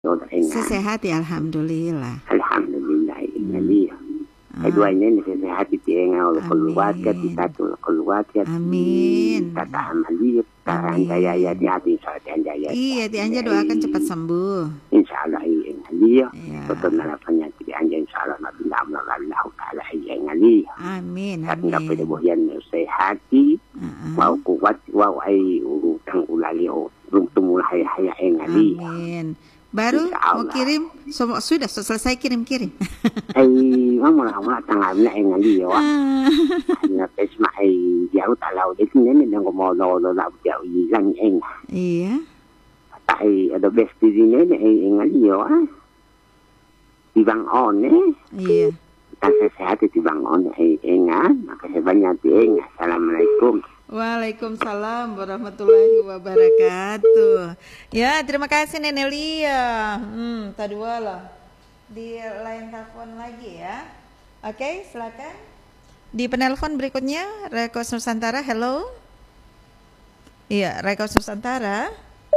Sesehat ya, alhamdulillah. Alhamdulillah, inalih. Kedua ini sesehat di engau keluarga kita tuh keluarga. Amin. Kata amaliyah, kata jaya ya di hati saya jaya. Iya, di Anja doakan cepat sembuh. Insyaallah inalih. Betul nalapannya di Anja insyaallah nabi Allah taala inalih. Amin. Karena pada bohian sehat, mau kuat, mau ai urutang ulali tumul haya inalih. Amin. Baru mau kirim, sudah selesai kirim-kirim. Mau lah tanggal na ngali yo. Na pesma jauh talau di sini nang mau lo jauh yang eng. Iya. Tai ada best di sini ngali yo. Di Bang On Iya. Kita sehat di Bang On engan, makasih banyak di Assalamualaikum. Waalaikumsalam warahmatullahi wabarakatuh. Ya, terima kasih Nenek Lia. Tadi wala. Di lain telepon lagi ya. Oke, silakan. Di penelpon berikutnya Rekos Nusantara. Hello. Iya, Rekos Nusantara.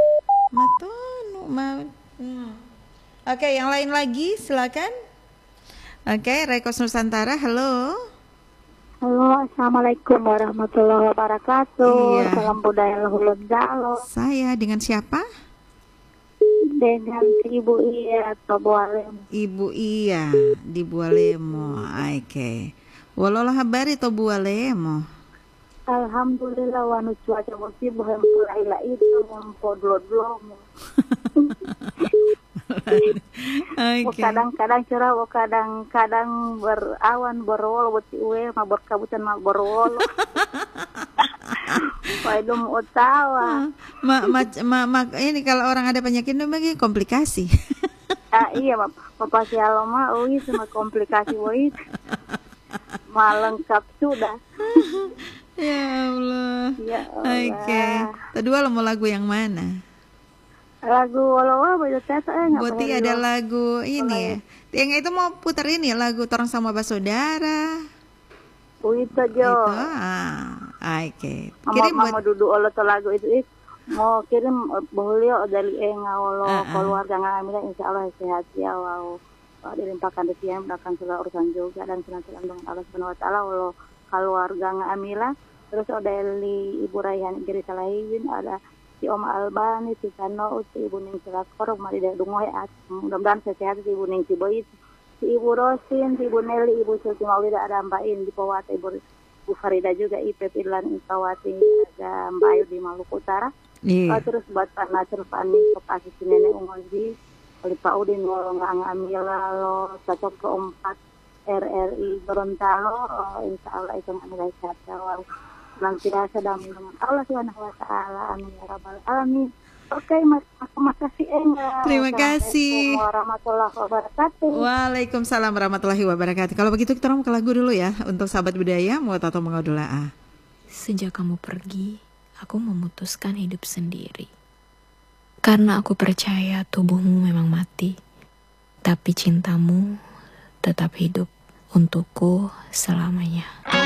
Oke, yang lain lagi silakan. Oke, Rekos Nusantara. Halo. Halo, assalamualaikum warahmatullahi wabarakatuh. Iya. Salam budaya Luhur Jalo. Saya dengan siapa? Dengan Ibu Iya atau Bualem. Ibu Iya di Bualemo. Oke. Walolah habari to Bualemo. Alhamdulillah wanu cuaca bersih bohem pulaila itu mempodlo-dlo. Kadang-kadang cerah, kadang-kadang berawan berwol beti uwe ma berkabutan ma berwol. Waidum utawa. Ini kalau orang ada penyakit itu bagi komplikasi. Iya, Bapak Sialoma ui sama komplikasi ui. Malengkap sudah. Ya Allah. Ya Allah. Oke. Kedua lo mau lagu yang mana? Lagu Wolowo Bayu Teta Boti ada lagu ini ya. Yang itu mau putar ini lagu Torang Sama Basodara. Itu jo. Oke. Kirim buat duduk olo to lagu itu mau kirim boleh dari ngawolo keluarga ngamila insyaallah sehat ya wow. Dilimpahkan rezeki akan segala urusan juga dan senantiasa dengan Allah Subhanahu wa taala walo keluarga ngamila terus dari Ibu Rayhan Giri Salahin ada si Om Albani, si Kano, si Ibu Ning Selakor, mari dari Dungoy, mudah-mudahan sehat si Ibu Ning Ciboit, si Ibu Rosin, si Ibu Nelly, Ibu Sulti Maulida ada Mbak In di Pawate, Ibu Farida juga, IP Pilan Intawati, ada Mbak Ayu di Maluku Utara. Terus buat Pak Nasir Fani, Kepasi si Nenek Ungozi, oleh Pak Udin, Ngolong Ngamila, lo cocok keempat RRI Gorontalo, insya Allah itu ngamila sehat ya, senantiasa damai dengan Allah Subhanahu wa taala. Amin ya rabbal alamin. Oke, makasih Enga. Terima kasih. Assalamualaikum warahmatullahi wabarakatuh. Waalaikumsalam warahmatullahi wabarakatuh. Kalau begitu kita mau ke lagu dulu ya untuk sahabat budaya mau tato mengaudula'a. Sejak kamu pergi, aku memutuskan hidup sendiri. Karena aku percaya tubuhmu memang mati, tapi cintamu tetap hidup untukku selamanya.